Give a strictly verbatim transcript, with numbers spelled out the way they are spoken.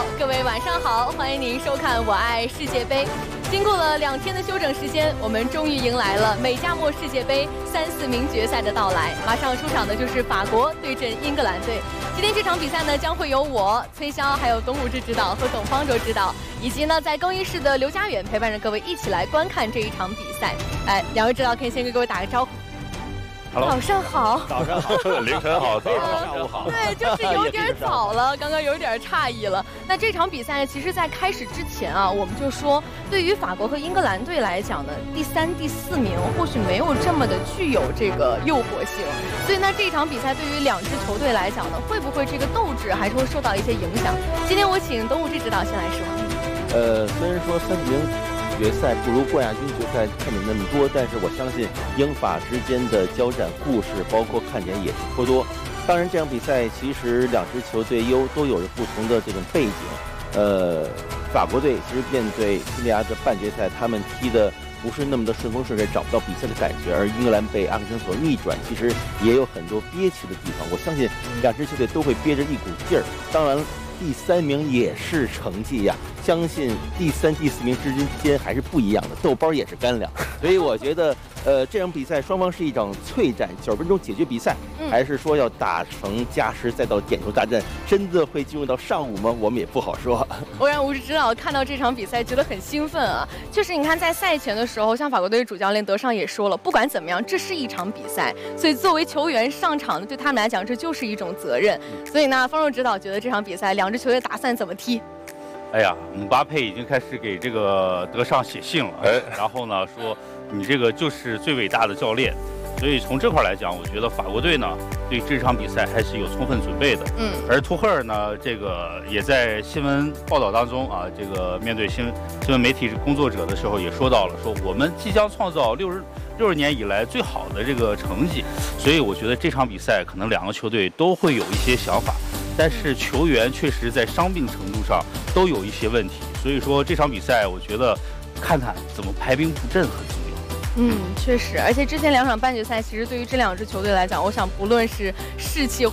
好，各位晚上好，欢迎您收看《我爱世界杯》。经过了两天的休整时间，我们终于迎来了美加墨世界杯三四名决赛的到来。马上出场的就是法国对阵英格兰队。今天这场比赛呢，将会由我崔潇、还有董武志指导和董方舟指导，以及呢在更衣室的刘佳远陪伴着各位一起来观看这一场比赛。哎，两位指导可以先跟各位打个招呼。 Hello. 早上好， 早上好，凌晨好，早上好，下午好。 对，就是有点早了，刚刚有点诧异了。那这场比赛其实，在开始之前啊，我们就说，对于法国和英格兰队来讲呢，第三、第四名或许没有这么的具有这个诱惑性。所以呢，这场比赛对于两支球队来讲呢，会不会这个斗志还是会受到一些影响？今天我请董武志指导先来说。 呃，虽然说三比零。决赛不如冠亚军决赛看点那么多，但是我相信英法之间的交战故事，包括看点也是颇多。当然，这场比赛其实两支球队优都有着不同的这种背景。呃，法国队其实面对西班牙的半决赛，他们踢的不是那么的顺风顺水，找不到比赛的感觉。而英格兰被阿根廷所逆转，其实也有很多憋屈的地方。我相信两支球队都会憋着一股劲儿。当然，第三名也是成绩呀。相信第三、第四名之间还是不一样的，豆包也是干粮，所以我觉得，呃，这场比赛双方是一场脆战，九十分钟解决比赛，嗯、还是说要打成加时再到点球大战，真的会进入到上午吗？我们也不好说。 我让吴指导看到这场比赛觉得很兴奋啊！就是你看在赛前的时候，像法国队主教练德尚也说了，不管怎么样，这是一场比赛，所以作为球员上场的，对他们来讲，这就是一种责任。所以呢，方舟指导觉得这场比赛两支球队打算怎么踢？ 哎呀，姆巴佩已经开始给这个德尚写信了，哎，然后呢说你这个就是最伟大的教练，所以从这块来讲，我觉得法国队呢对这场比赛还是有充分准备的。嗯，而图赫尔呢，这个也在新闻报道当中啊，这个面对新新闻媒体工作者的时候也说到了，说我们即将创造六十六十年以来最好的这个成绩，所以我觉得这场比赛可能两个球队都会有一些想法。但是球员确实在伤病程度上都有一些问题，所以说这场比赛我觉得看看怎么排兵布阵很重要。 嗯，确实，而且之前两场半决赛，其实对于这两支球队来讲，我想不论是士气